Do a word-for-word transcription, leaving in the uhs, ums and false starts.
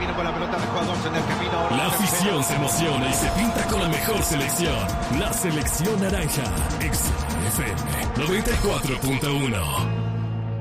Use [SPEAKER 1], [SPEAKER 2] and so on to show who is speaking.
[SPEAKER 1] tiene con la pelota de jugadores en el camino.
[SPEAKER 2] La afición se emociona y se pinta con la mejor selección. La selección naranja. X F M noventa y cuatro punto uno.